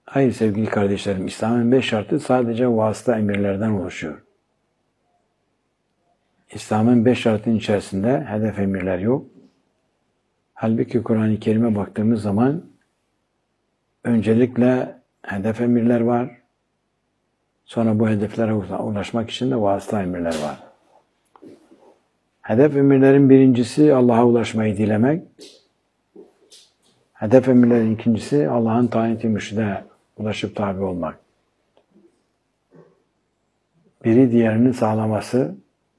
Hayır sevgili kardeşlerim, İslam'ın 5 şartı sadece vasıta emirlerden oluşuyor. İslam'ın 5 şartının içerisinde hedef emirler yok. Halbuki Kur'an-ı Kerim'e baktığımız zaman öncelikle hedef emirler var. Sonra bu hedeflere ulaşmak için de vasıta emirler var. Hedef emirlerin birincisi Allah'a ulaşmayı dilemek. Hedef emirlerin ikincisi Allah'ın tayin-i mürşide ulaşıp tabi olmak. Biri diğerinin sağlaması,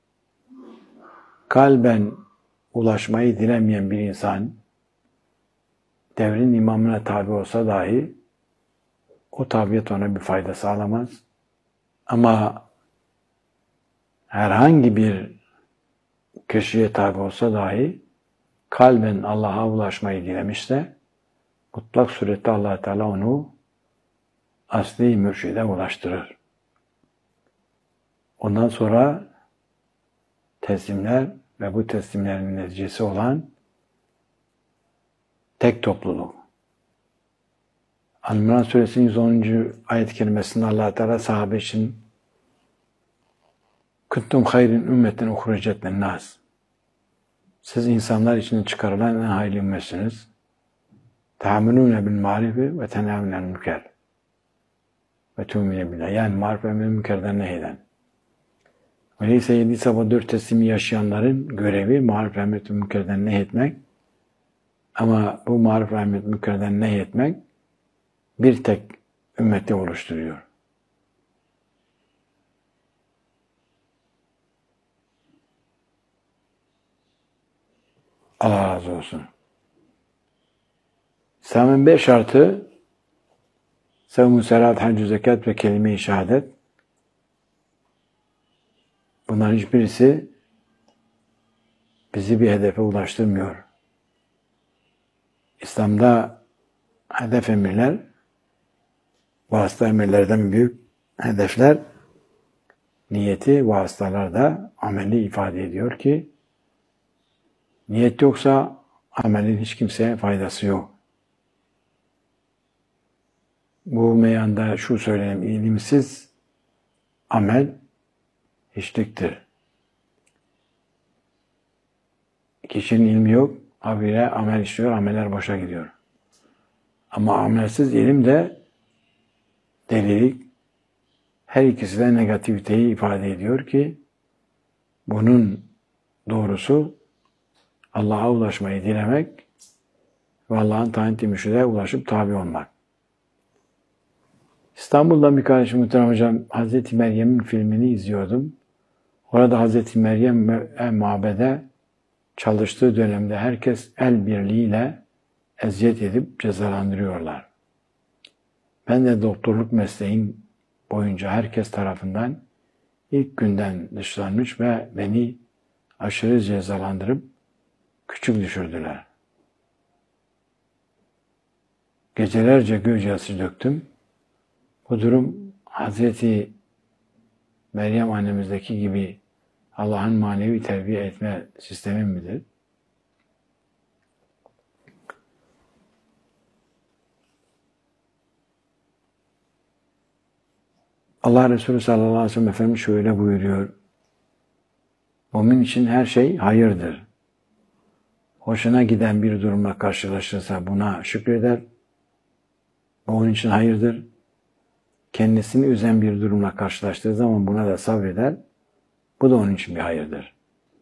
kalben ulaşmayı dilemeyen bir insan, devrin imamına tabi olsa dahi o tabiyet ona bir fayda sağlamaz. Ama herhangi bir kişiye tabi olsa dahi kalben Allah'a ulaşmayı dilemişse mutlak surette Allah Teala onu asli mürşide ulaştırır. Ondan sonra teslimler ve bu teslimlerin neticesi olan tek topluluk. Al-İmran Suresinin 110. ayet-i kerimesinde Allah Teala sahabe için kuntum hayrin ümmetin uhricet lin-nas. Siz insanlar için çıkarılan en hayırlı ümmetsiniz. Te'amilûne bil marifi ve tenâvûnel münker. Ve tûmine billah. Yani marif ve münkerden nehyeden. Öyleyse 7 sabah 4 teslimi yaşayanların görevi marif ve münkerden nehyetmek. Ama bu marif ve münkerden nehyetmek bir tek ümmeti oluşturuyor. Allah razı olsun. İslam'ın 5 şartı sevm-ü selat, hac-ı zekat ve kelime-i şehadet. Bunların hiçbirisi bizi bir hedefe ulaştırmıyor. İslam'da hedef emirler, vasıta emirlerden büyük hedefler, niyeti vasıtalarda ameli ifade ediyor ki niyet yoksa amelin hiç kimseye faydası yok. Bu meyanda şu söyleyeyim, ilimsiz amel hiçliktir. Kişinin ilmi yok, habire amel işliyor, ameller boşa gidiyor. Ama amelsiz ilim de delilik, her ikisi de negativiteyi ifade ediyor ki bunun doğrusu Allah'a ulaşmayı dilemek ve Allah'ın tayin-i mürşide ulaşıp tabi olmak. İstanbul'da bir kardeşim muhterem hocam Hazreti Meryem'in filmini izliyordum. Orada Hazreti Meryem mabede çalıştığı dönemde herkes el birliğiyle eziyet edip cezalandırıyorlar. Ben de doktorluk mesleğim boyunca herkes tarafından ilk günden dışlanmış ve beni aşırı cezalandırıp küçük düşürdüler. Gecelerce gözyaşı döktüm. Bu durum Hazreti Meryem annemizdeki gibi Allah'ın manevi terbiye etme sistemi midir? Allah Resulü sallallahu aleyhi ve sellem Efendimiz şöyle buyuruyor. Mümin için her şey hayırdır. Hoşuna giden bir durumla karşılaşırsa buna şükreder. Bu onun için hayırdır. Kendisini üzen bir durumla karşılaştığı zaman buna da sabreder. Bu da onun için bir hayırdır.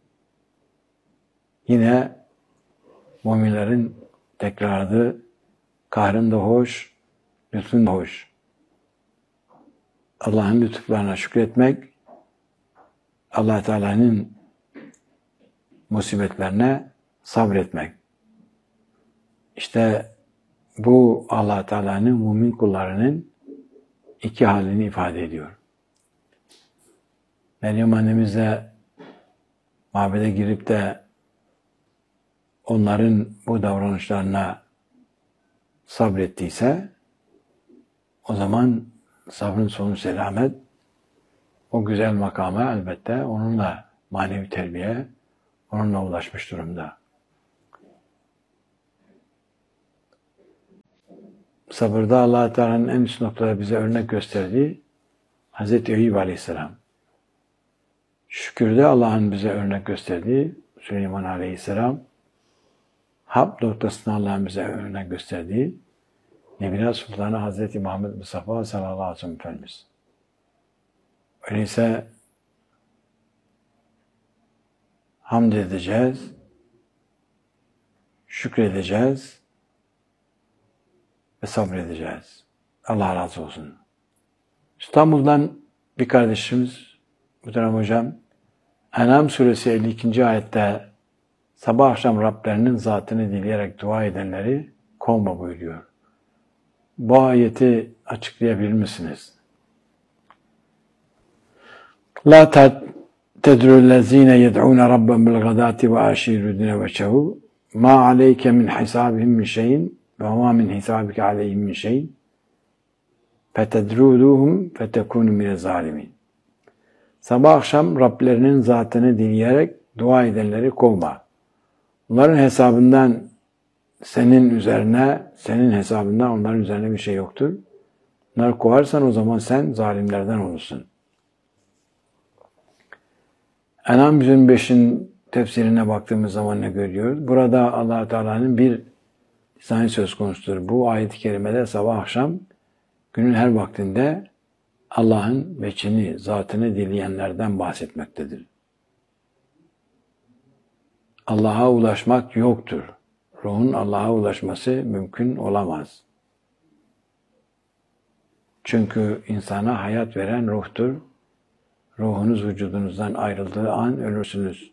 Yine müminlerin tekrarı kahrın da hoş, lütfun da hoş. Allah'ın lütuflarına şükretmek, Allah Teala'nın musibetlerine sabretmek. İşte bu Allah Teala'nın mümin kullarının iki halini ifade ediyor. Meryem annemiz de mabede girip de onların bu davranışlarına sabrettiyse o zaman sabrın sonu selamet, o güzel makama elbette onunla manevi terbiye onunla ulaşmış durumda. sabırda Allah Teala'nın en üst noktada bize örnek gösterdiği Hazreti Eyüp Aleyhisselam. Şükürde Allah'ın bize örnek gösterdiği Süleyman Aleyhisselam. Hap noktasında Allah'ın bize örnek gösterdiği Nebiler Sultanı Hazreti Muhammed Mustafa sallallahu aleyhi ve sellem Efendimiz. Öyleyse hamd edeceğiz, şükredeceğiz ve sabredeceğiz. Allah razı olsun. İstanbul'dan bir kardeşimiz, Muhterem Hocam, En'am suresi 52. ayette sabah akşam Rablerinin zatını dileyerek dua edenleri kovma buyuruyor. Bu ayeti açıklayabilir misiniz? La tedrü'llezine yed'ûne rabben bil gadâti ve aşîrûdine ve şehu ma aleyke min hisâbihim min şeyin ve ma min hisâbike aleyhim min şeyin fetedrûdûhum fetekûnü mine zâlimin. Sabah akşam Rablerinin zatını dileyerek dua edenleri kovma. Onların hesabından senin hesabından onların üzerine bir şey yoktur. Onları kovarsan o zaman sen zalimlerden olursun. En'am 125'in tefsirine baktığımız zaman ne görüyoruz? Burada Allah Teala'nın bir lisanı söz konusudur. Bu ayet-i kerimede sabah akşam günün her vaktinde Allah'ın veçhini, zatını dileyenlerden bahsetmektedir. Allah'a ulaşmak yoktur. Ruhun Allah'a ulaşması mümkün olamaz. Çünkü insana hayat veren ruhtur. Ruhunuz vücudunuzdan ayrıldığı an ölürsünüz.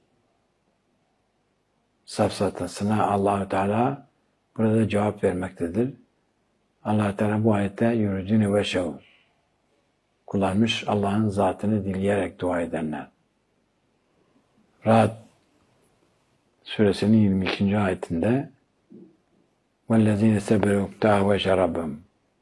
Safsatasına Allah-u Teala burada cevap vermektedir. Allah Teala bu ayette yürüdüğünü ve şehu kullanmış, Allah'ın zatını dileyerek dua edenler. Ra'd suresinin 22. ayetinde وَالَّذ۪ينَ سَبَرُوا اُقْتَعَ وَشَرَبَّهُمْ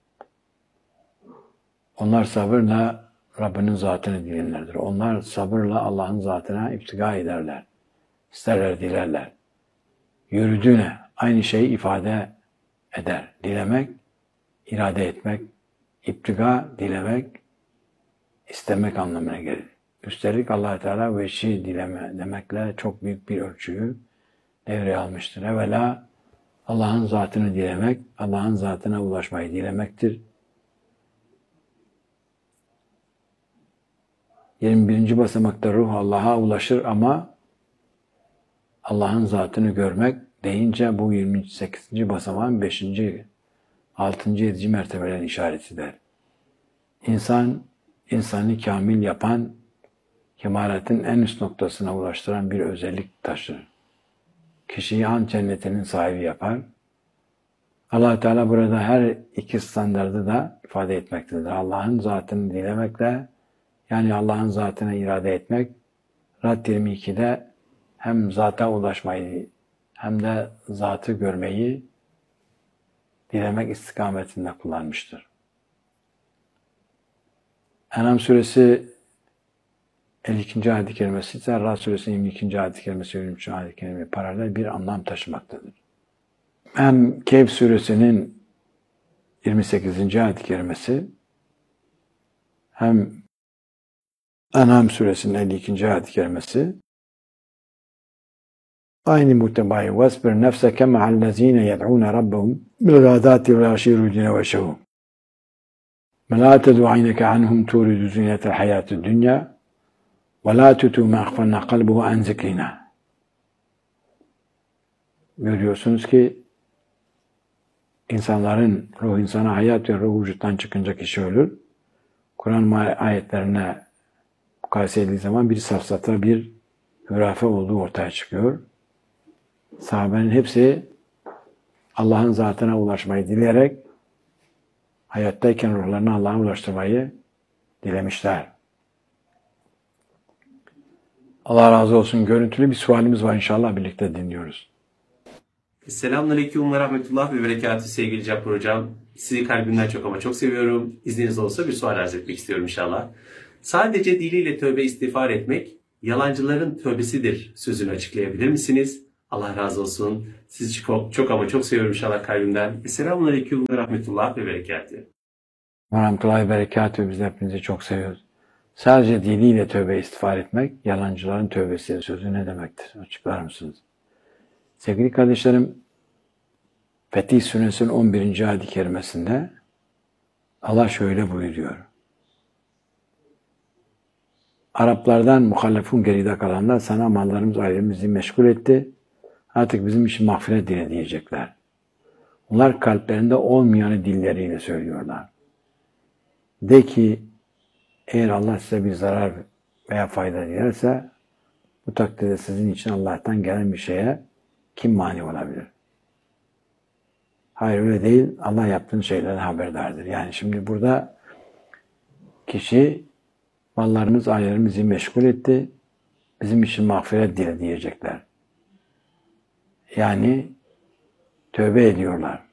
Onlar sabırla Rabbinin zatını dileyenlerdir. Onlar sabırla Allah'ın zatına iptiga ederler. İsterler, dilerler. Yürüdüğüne aynı şeyi ifade eder. Dilemek, irade etmek, iptiga, dilemek, istemek anlamına gelir. Üstelik Allah Teala veçhi dileme demekle çok büyük bir ölçüyü devreye almıştır. Evvela Allah'ın zatını dilemek, Allah'ın zatına ulaşmayı dilemektir. 21. basamakta ruh Allah'a ulaşır ama Allah'ın zatını görmek deyince bu 28. basamağın 5. 6. 7. mertebelerin işaretidir. İnsanı kamil yapan, kemaletin en üst noktasına ulaştıran bir özellik taşır. Kişiyi an cennetinin sahibi yapar. Allah Teala burada her iki standardı da ifade etmektedir. Allah'ın zatını dilemekle, yani Allah'ın zatına irade etmek, Ra'd 22'de hem zata ulaşmayı hem de zatı görmeyi dilemek istikametinde kullanmıştır. En'am suresi 52. ayet-i kerimesi ise Ra'd suresi 22. ayet-i kerimesi 23. ayet-i kerime paralel bir anlam taşımaktadır. Hem Kehf suresinin 28. ayet-i kerimesi hem En'am suresinin 52. ayet-i kerimesi aynı muhtebayı وَاسْبِرْ نَفْسَكَ مَعَ الَّذ۪ينَ يَدْعُونَ رَبَّهُمْ بِالْغَادَاتِ وَالْعَشِيِّ يُرِيدُونَ وَجْهَهُ وَلَا تَدْعُ عَيْنَكَ عَنْهُمْ تُورِدُ زِينَةَ الْحَيَاةِ الدُّنْيَا وَلَا تُطِعْ مَنْ أَغْفَلْنَا قَلْبَهُ عَنْ ذِكْرِنَا. Görüyorsunuz ki ruh insana hayat ve ruh vücuttan çıkınca kişi ölür. Kur'an ayetlerine mukayese edildiği zaman bir safsata, bir hürafe olduğu ortaya çıkıyor. Sahabenin hepsi Allah'ın zatına ulaşmayı dileyerek hayattayken ruhlarını Allah'a ulaştırmayı dilemişler. Allah razı olsun. Görüntülü bir sualimiz var, inşallah birlikte dinliyoruz. Selamünaleyküm ve rahmetullah ve berekatü sevgili Cabbar Hocam. Sizi kalbimden çok ama çok seviyorum. İzniniz olsa bir sual arz etmek istiyorum inşallah. Sadece diliyle tövbe istiğfar etmek yalancıların tövbesidir sözünü açıklayabilir misiniz? Allah razı olsun. Sizi çok ama çok seviyorum inşallah kalbimden. Selamünaleyküm ve rahmetullah ve berekatühü. Ve rahmetullahi ve berekatühü. Biz hepinizi çok seviyoruz. Sadece diliyle tövbe istiğfar etmek, yalancıların tövbesi sözü ne demektir? Açıklar mısınız? Sevgili kardeşlerim, Fetih Suresinin 11. ayet-i kerimesinde Allah şöyle buyuruyor. Araplardan muhallefun geride kalanlar sana mallarımız ailemizi meşgul etti. Artık bizim için mağfiret dile diyecekler. Onlar kalplerinde olmayanı dilleriyle söylüyorlar. De ki eğer Allah size bir zarar veya fayda dilerse bu takdirde sizin için Allah'tan gelen bir şeye kim mani olabilir? Hayır öyle değil. Allah yaptığın şeylerden haberdardır. Yani şimdi burada kişi mallarımız, ailelerimizi meşgul etti. Bizim için mağfiret dile diyecekler. Yani tövbe ediyorlar.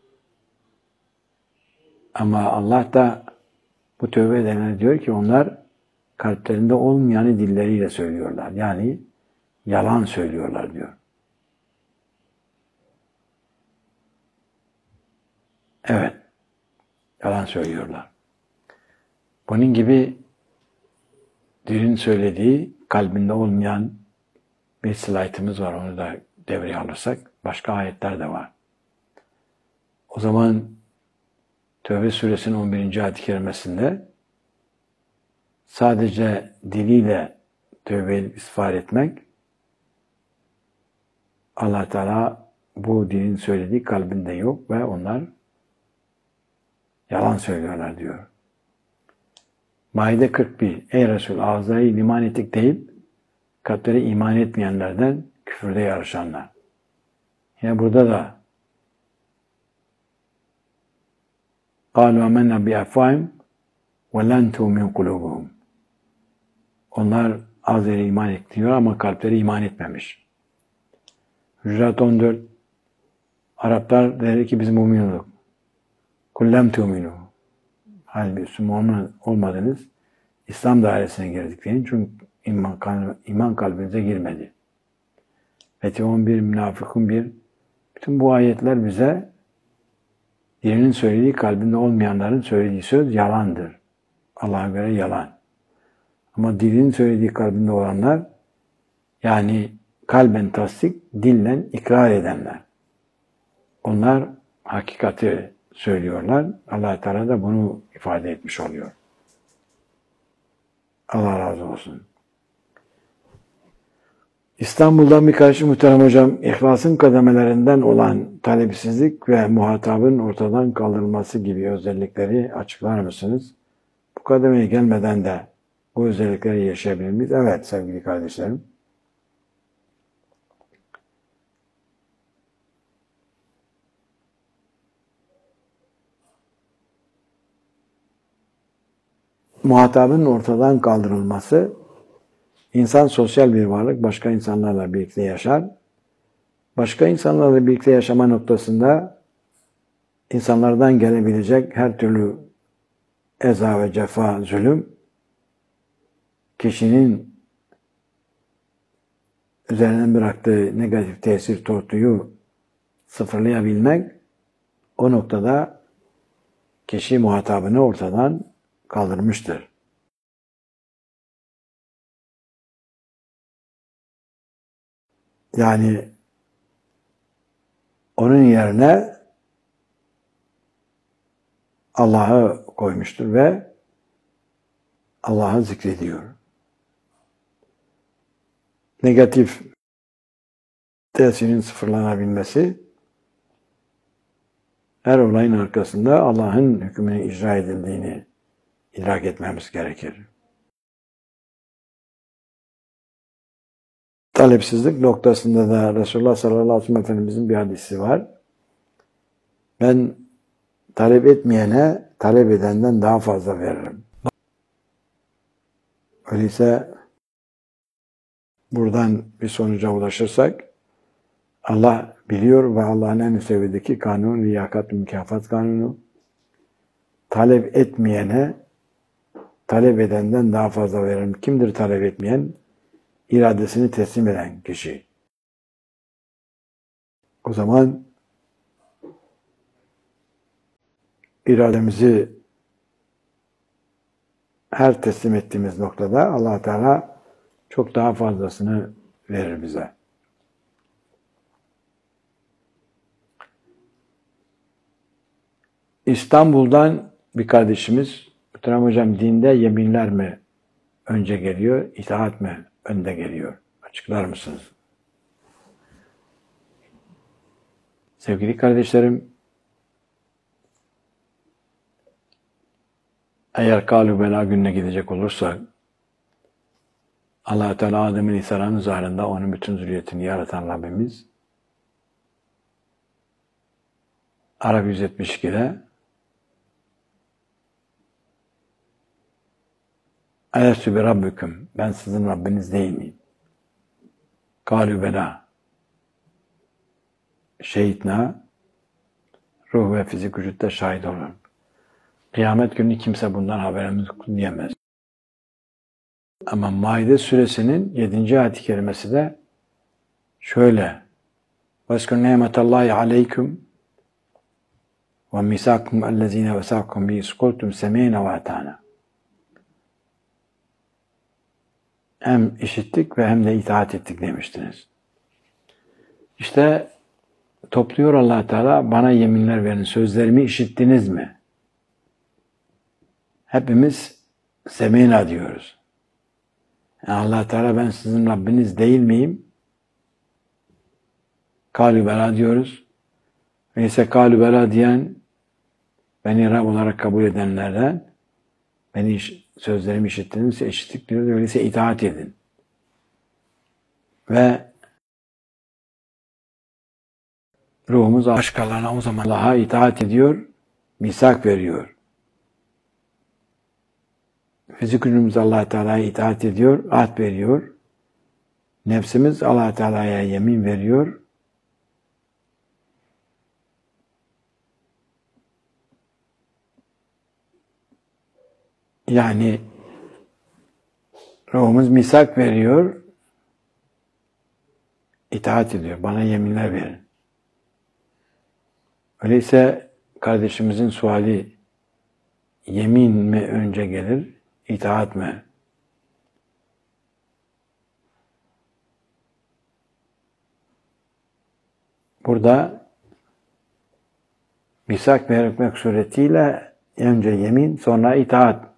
Ama Allah da bu tövbe edenler diyor ki onlar kalplerinde olmayanı dilleriyle söylüyorlar. Yani yalan söylüyorlar diyor. Evet, yalan söylüyorlar. Bunun gibi dilin söylediği, kalbinde olmayan bir slaytımız var. Onu da devreye alırsak başka ayetler de var. O zaman Tevbe suresinin 11. ayet-i kerimesinde sadece diliyle tövbe istiğfar etmek, Allah Teala bu dilin söylediği kalbinde yok ve onlar yalan söylüyorlar diyor. Maide 41. Ey Resul ağızları iman ettik deyip kalpleri iman etmeyenlerden küfürde yarışanlar. Yine burada da قَالُوا مَنَّا بِأَفْوَاهِمْ وَلَنْ تُؤْمِنْ قُلُوبُهُمْ. Onlar ağızları iman ediyor ama kalpleri iman etmemiş. Hücurat 14. Araplar der ki biz mümin olduk. kullem tu'minu. Halbuki Müslüman olmadınız. İslam dairesine girdik deyin. Çünkü iman kalbinize girmedi. Fetih 11, Münafıkun 1. Bütün bu ayetler bize dilinin söylediği kalbinde olmayanların söylediği söz yalandır. Allah'a göre yalan. Ama dilinin söylediği kalbinde olanlar yani kalben tasdik, dillen ikrar edenler. Onlar hakikati söylüyorlar. Allah Teala da bunu ifade etmiş oluyor. Allah razı olsun. İstanbul'dan bir karşı muhterem hocam, ihlasın kademelerinden olan talebsizlik ve muhatabın ortadan kaldırılması gibi özellikleri açıklar mısınız? Bu kademeye gelmeden de bu özellikleri yaşayabilir miyiz? Evet sevgili kardeşlerim. Muhatabın ortadan kaldırılması, insan sosyal bir varlık, başka insanlarla birlikte yaşar. Başka insanlarla birlikte yaşama noktasında insanlardan gelebilecek her türlü eza ve cefa, zulüm, kişinin üzerinden bıraktığı negatif tesir, tortuyu sıfırlayabilmek, o noktada kişi muhatabını ortadan kaldırmıştır. Yani onun yerine Allah'ı koymuştur ve Allah'ı zikrediyor. Negatif tesirin sıfırlanabilmesi, her olayın arkasında Allah'ın hükmünün icra edildiğini idrak etmemiz gerekir. Talepsizlik noktasında da Resulullah sallallahu aleyhi ve sellem Efendimizin bir hadisi var. Ben talep etmeyene talep edenden daha fazla veririm. Öyleyse buradan bir sonuca ulaşırsak Allah biliyor ve Allah'ın en üst seviyedeki kanun, liyakat, mükafat kanunu talep etmeyene talep edenden daha fazla veririm. Kimdir talep etmeyen? İradesini teslim eden kişi. O zaman irademizi her teslim ettiğimiz noktada Allah Teala çok daha fazlasını verir bize. İstanbul'dan bir kardeşimiz, Muhterem Hocam, dinde yeminler mi önce geliyor, itaat mi önde geliyor? Açıklar mısınız? Sevgili kardeşlerim, eğer Kâlû Belâ gününe gidecek olursak, Allah-u Teala Adem Aleyhisselam'ın zahirinde onun bütün zürriyetini yaratan Rabbimiz, Arap 172'de Elestü bi Rabbüküm, ben sizin Rabbiniz değil miyim? Kâlû belâ. Şehitna, ruh ve fizik vücutta şahit olun. Kıyamet günü kimse bundan haberimiz diyemez. Ama Maide suresinin 7. ayet-i kerimesi de şöyle: وَاذْكُرْ نِعْمَةَ اللّٰهِ عَلَيْكُمْ وَمِيثَاقَكُمْ الَّذ۪ينَ وَثَاقَكُمْ بِهِ إِذْ قُلْتُمْ سَمِعْنَا وَأَطَعْنَا. Hem işittik ve hem de itaat ettik demiştiniz. İşte topluyor Allah Teala, bana yeminler verin, sözlerimi işittiniz mi? Hepimiz semina diyoruz. Yani Allah Teala, ben sizin Rabbiniz değil miyim? Kâlû belâ diyoruz. Neyse kâlû belâ diyen, beni Rab olarak kabul edenlerden, beni sözlerimi işittiniz, işittik diyoruz. Öyleyse itaat edin. Ve ruhumuz başkalarına o zaman Allah'a itaat ediyor, misak veriyor. Fizik ürünümüz Allah Teala'ya itaat ediyor, ahd veriyor. Nefsimiz Allah Teala'ya yemin veriyor. Yani ruhumuz misak veriyor, itaat ediyor. Bana yeminler verin. Öyleyse kardeşimizin suali, yemin mi önce gelir, itaat mi? Burada misak vermek suretiyle önce yemin, sonra itaat.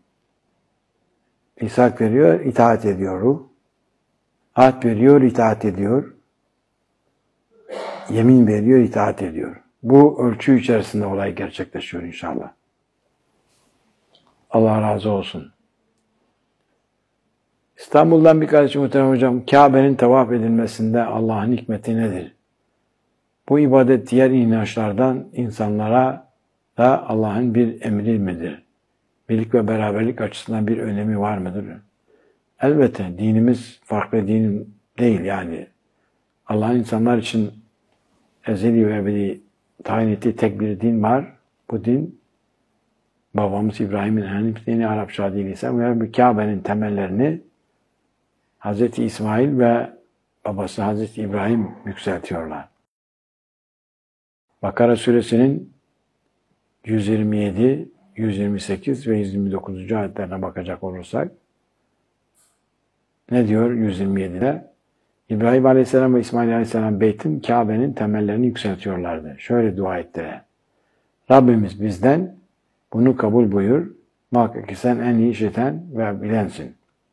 Misak veriyor, itaat ediyor ruh. Ahd veriyor, itaat ediyor. Yemin veriyor, itaat ediyor. Bu ölçü içerisinde olay gerçekleşiyor inşallah. Allah razı olsun. İstanbul'dan bir kardeşim, Muhterem Hocam, Kabe'nin tavaf edilmesinde Allah'ın hikmeti nedir? Bu ibadet diğer inançlardan insanlara da Allah'ın bir emri midir? Birlik ve beraberlik açısından bir önemi var mıdır? Elbette dinimiz farklı din değil yani. Allah'ın insanlar için ezeli ve ebedi tayin ettiği tek bir din var. Bu din babamız İbrahim'in Hanif dini, Arapça adıyla ve Kabe'nin temellerini Hz. İsmail ve babası Hz. İbrahim yükseltiyorlar. Bakara suresinin 127, 128 ve 129. ayetlerine bakacak olursak ne diyor 127'de? İbrahim Aleyhisselam ve İsmail Aleyhisselam beytin, Kabe'nin temellerini yükseltiyorlardı. Şöyle dua ettiler: Rabbimiz bizden bunu kabul buyur. Muhakkak ki sen en iyi işiten ve bilensin.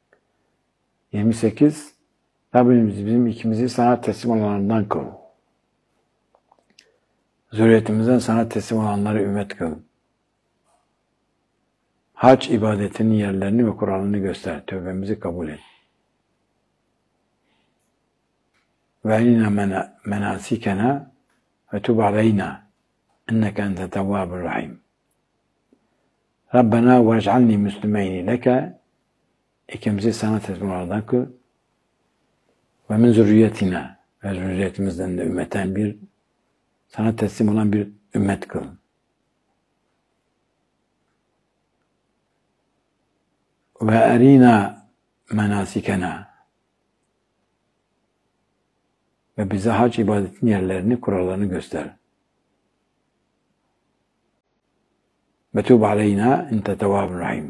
28. Rabbimiz bizim ikimizi sana teslim olanlardan kıl. Zürriyetimizden sana teslim olanları ümmet kıl. Hac ibadetinin yerlerini ve kuralını göster. Tövbemizi kabul et. Ve eline menasikena ve tub aleyna inneke ente tevvabur rahim. Rabbena ve ec'alni müslümeyni leke, ikimizi sana teslim olanlardan kıl. Ve min zürriyetina, ve zürriyetimizden de ümmeten bir, sana teslim olan bir ümmet kıl. Ve erina menasikena, ve bize hac ibadetin yerlerini, kurallarını göster. Ve tub aleyna ente tevvabun rahim.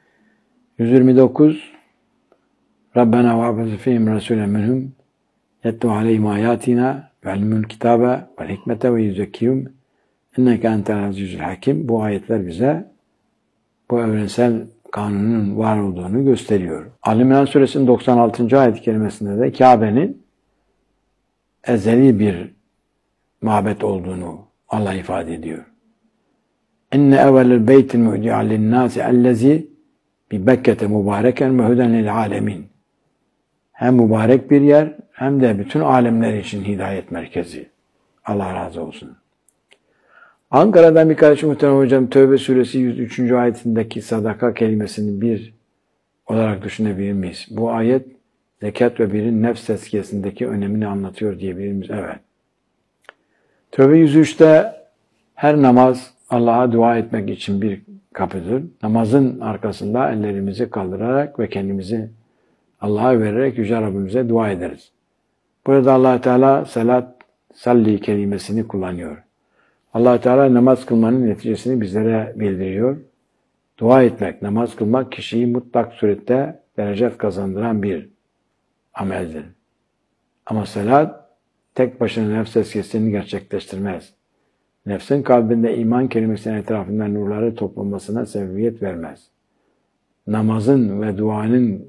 129 Rabbena ve abdü fihim Resulen minhum yetlu aleyhim ayatina ve ilmül kitabe ve hikmete ve yüzekkiyum inneke entel azizül hakim. Bu ayetler bize bu evrensel kanunun var olduğunu gösteriyor. Ali-İmran suresinin 96. ayet-i kerimesinde de Kabe'nin ezeli bir mabet olduğunu Allah ifade ediyor. İnne evvelel beytil mu'di'a linnâsi ellezî bi Bekke'te mübareken ve huden lil alemin. Hem mübarek bir yer hem de bütün alemler için hidayet merkezi. Allah razı olsun. Ankara'dan bir kardeşim muhterem hocam Tevbe suresi 103. ayetindeki sadaka kelimesini bir olarak düşünebilir miyiz? Bu ayet zekat ve birin nefs tezkiyesindeki önemini anlatıyor diyebilir miyiz? Evet. Tevbe 103'te her namaz Allah'a dua etmek için bir kapıdır. Namazın arkasında ellerimizi kaldırarak ve kendimizi Allah'a vererek Yüce Rabbimize dua ederiz. Burada Allah Teala salli kelimesini kullanıyor. Allah Teala namaz kılmanın neticesini bizlere bildiriyor. Dua etmek, namaz kılmak kişiyi mutlak surette derecet kazandıran bir ameldir. Ama salat tek başına nefs tezkiyesini gerçekleştirmez. Nefsin kalbinde iman kelimesinin etrafında nurları toplanmasına sebebiyet vermez. Namazın ve duanın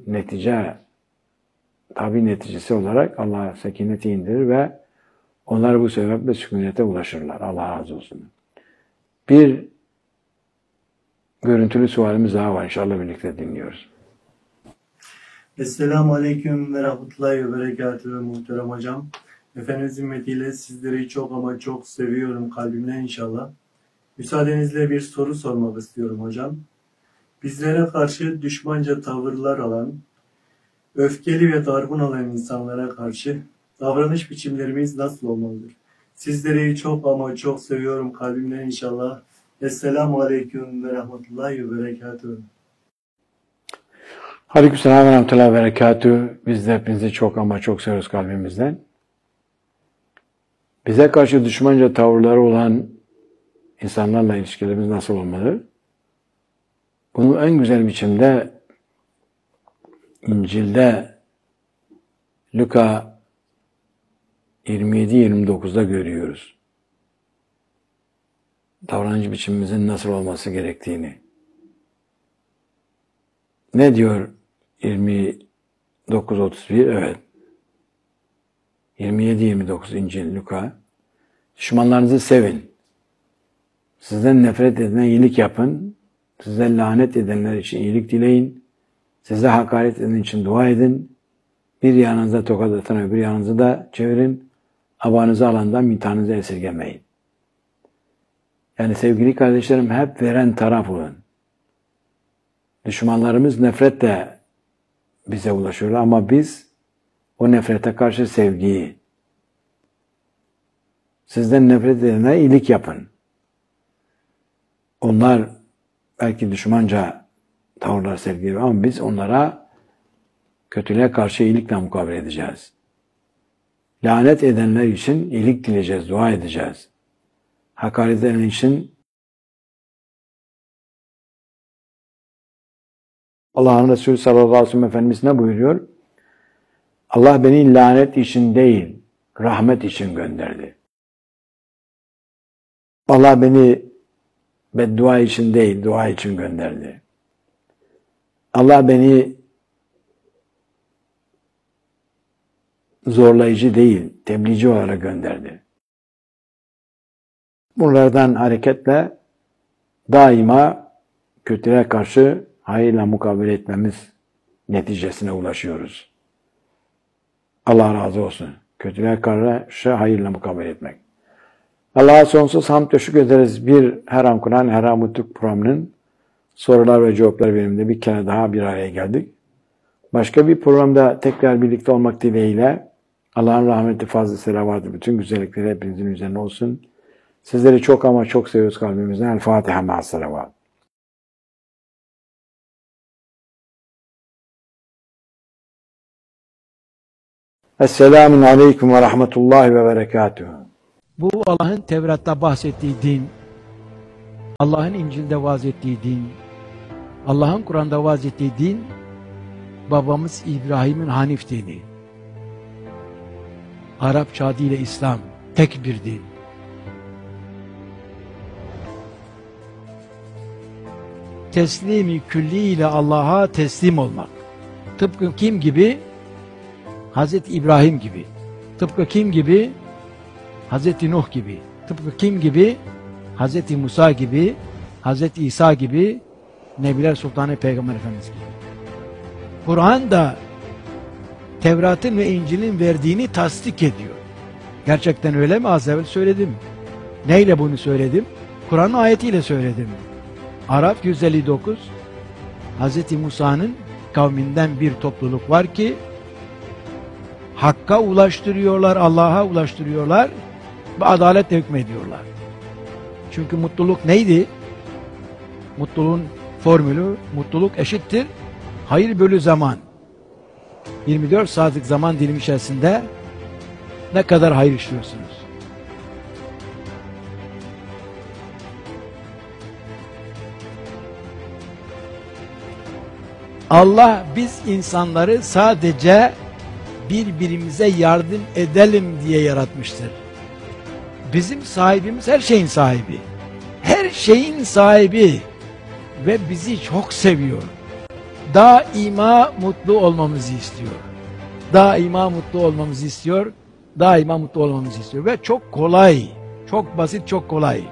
neticesi olarak Allah sekineti indirir ve onlar bu sebeple sükunete ulaşırlar. Allah razı olsun. Bir görüntülü sualimiz daha var. İnşallah birlikte dinliyoruz. Esselamu Aleyküm ve Rahmetullahi ve Berekatühü muhterem hocam. Efendimiz himmetiyle sizleri çok ama çok seviyorum kalbimden inşallah. Müsaadenizle bir soru sormak istiyorum hocam. Bizlere karşı düşmanca tavırlar alan, öfkeli ve dargın olan insanlara karşı davranış biçimlerimiz nasıl olmalıdır? Sizleri çok ama çok seviyorum kalbimden inşallah. Esselamu Aleyküm ve Rahmetullahi ve Berekatühü. Aleykümselam ve rahmetullahi ve berekatühü. Biz de hepinizi çok ama çok seviyoruz kalbimizden. Bize karşı düşmanca tavırları olan insanlarla ilişkilerimiz nasıl olmalı? Bunu en güzel biçimde İncil'de Luka 27-29'da görüyoruz. Davranış biçimimizin nasıl olması gerektiğini. Ne diyor 29-31? Evet. 27-29 İncil Luka. Düşmanlarınızı sevin. Sizden nefret edene iyilik yapın. Size lanet edenler için iyilik dileyin. Size hakaret eden için dua edin. Bir yanınıza tokat atan öbür yanınızı da çevirin. Abanızı alandan imtihanınızı esirgemeyin. Yani sevgili kardeşlerim hep veren taraf olun. Düşmanlarımız nefretle bize ulaşıyor ama biz o nefrete karşı sevgiyi, sizden nefret edenlere iyilik yapın. Onlar belki düşmanca tavırlar sergiliyor ama biz onlara kötülüğe karşı iyilikle mukabele edeceğiz. Lanet edenler için iyilik dileyeceğiz, dua edeceğiz. Hakaret edenler için Allah'ın Resulü sallallahu aleyhi ve sellem Efendimiz ne buyuruyor? Allah beni lanet için değil, rahmet için gönderdi. Allah beni beddua için değil, dua için gönderdi. Allah beni zorlayıcı değil, tebliğci olarak gönderdi. Bunlardan hareketle daima kötülüğe karşı hayırla mukabele etmemiz neticesine ulaşıyoruz. Allah razı olsun. Kötülüğe karşı hayırla mukabele etmek. Allah'a sonsuz hamd teşekkür ederiz. Bir Her An Kur'an, Her An Mutluluk programının sorular ve cevaplar bölümünde bir kere daha bir araya geldik. Başka bir programda tekrar birlikte olmak dileğiyle Allah'ın rahmeti, fazla selavatı, bütün güzellikleri hepinizin üzerine olsun. Sizleri çok ama çok seviyoruz kalbimizden. El Fatiha ma'as selavat. Esselamun aleyküm ve rahmetullahi ve berekatuhu. Bu Allah'ın Tevrat'ta bahsettiği din, Allah'ın İncil'de vaaz ettiği din, Allah'ın Kur'an'da vaaz ettiği din, babamız İbrahim'in Hanif dini. Arapça adıyla İslam, tek bir din. Teslimi külliyle Allah'a teslim olmak. Tıpkı kim gibi? Hazreti İbrahim gibi. Tıpkı kim gibi? Hazreti Nuh gibi. Tıpkı kim gibi? Hazreti Musa gibi, Hazreti İsa gibi, Nebiler Sultanı Peygamber Efendimiz gibi. Kur'an da Tevrat'ın ve İncil'in verdiğini tasdik ediyor. Gerçekten öyle mi? Az evvel söyledim. Neyle bunu söyledim? Kur'an'ın ayetiyle söyledim. Araf 159, Hazreti Musa'nın kavminden bir topluluk var ki Hakk'a ulaştırıyorlar, Allah'a ulaştırıyorlar ve adaletle hükmediyorlar. Çünkü mutluluk neydi? Mutluluğun formülü, mutluluk eşittir hayır bölü zaman. 24 saatlik zaman dilimi içerisinde ne kadar hayır işliyorsunuz? Allah biz insanları sadece birbirimize yardım edelim diye yaratmıştır. Bizim sahibimiz her şeyin sahibi. Her şeyin sahibi ve bizi çok seviyor. Daima mutlu olmamızı istiyor. Daima mutlu olmamızı istiyor. Daima mutlu olmamızı istiyor ve çok kolay. Çok basit, çok kolay.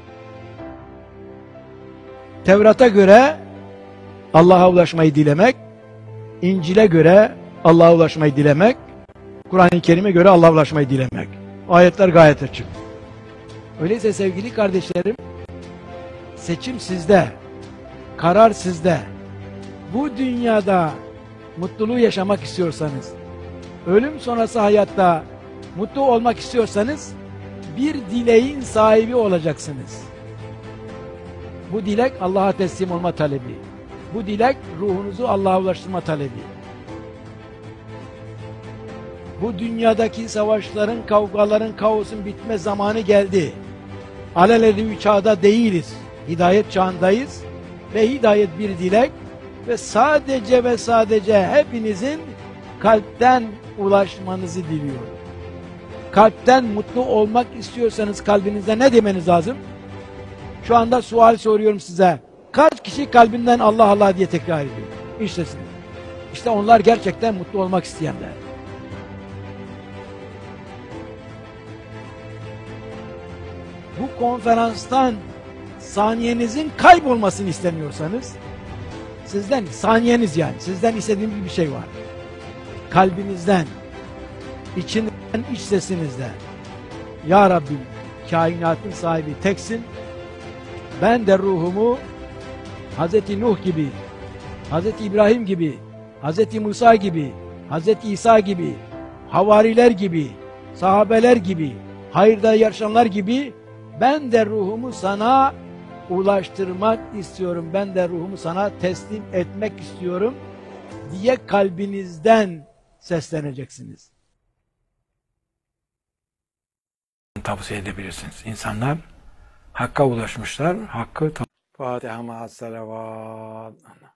Tevrat'a göre Allah'a ulaşmayı dilemek, İncil'e göre Allah'a ulaşmayı dilemek, Kur'an-ı Kerim'e göre Allah'a ulaşmayı dilemek. Ayetler gayet açık. Öyleyse sevgili kardeşlerim, seçim sizde, karar sizde. Bu dünyada mutluluğu yaşamak istiyorsanız, ölüm sonrası hayatta mutlu olmak istiyorsanız, bir dileğin sahibi olacaksınız. Bu dilek Allah'a teslim olma talebi. Bu dilek ruhunuzu Allah'a ulaştırma talebi. Bu dünyadaki savaşların, kavgaların, kaosun bitme zamanı geldi. Alelade bir çağda değiliz. Hidayet çağındayız. Ve hidayet bir dilek. Ve sadece hepinizin kalpten ulaşmanızı diliyorum. Kalpten mutlu olmak istiyorsanız kalbinizde ne demeniz lazım? Şu anda sual soruyorum size. Kaç kişi kalbinden Allah Allah diye tekrar ediyor? İşte siz. İşte onlar gerçekten mutlu olmak isteyenler. Bu konferanstan saniyenizin kaybolmasını istemiyorsanız, sizden saniyeniz yani, sizden istediğim bir şey var. Kalbinizden, içinden, iç sesinizden. Ya Rabbim, kainatın sahibi teksin. Ben de ruhumu Hazreti Nuh gibi, Hazreti İbrahim gibi, Hazreti Musa gibi, Hazreti İsa gibi, havariler gibi, sahabeler gibi, hayırda yarışanlar gibi ben de ruhumu sana ulaştırmak istiyorum. Ben de ruhumu sana teslim etmek istiyorum diye kalbinizden sesleneceksiniz. Tavsiye edebilirsiniz. İnsanlar Hakk'a ulaşmışlar. Fatiha ma'as salavat.